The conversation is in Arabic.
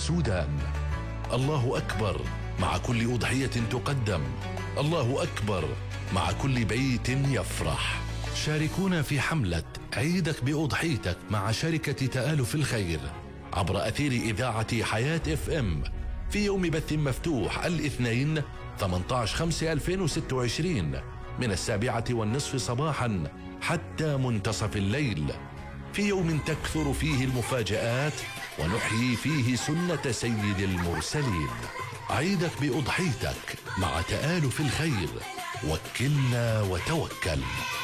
السودان. الله أكبر مع كل أضحية تقدم، الله أكبر مع كل بيت يفرح. شاركونا في حملة عيدك بأضحيتك مع شركة تآلف الخير عبر أثير إذاعة حياة FM في يوم بث مفتوح الاثنين 18/5/2026 من 7:30 صباحا حتى منتصف الليل، في يوم تكثر فيه المفاجآت ونحيي فيه سنة سيد المرسلين. عيدك بأضحيتك مع تآلف الخير، وكلنا وتوكل.